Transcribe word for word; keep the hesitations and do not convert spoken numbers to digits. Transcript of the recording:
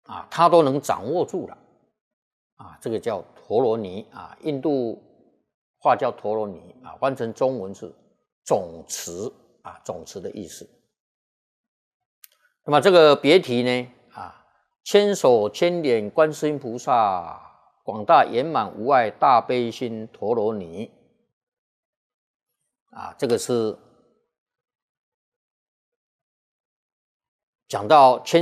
啊，他都能掌握住了啊，这个叫陀罗尼啊，印度话叫陀罗尼啊，翻成中文是总持啊，总持的意思。那么这个别题呢啊，千手千眼观世音菩萨，广大圆满无碍大悲心陀罗尼啊，这个是讲到千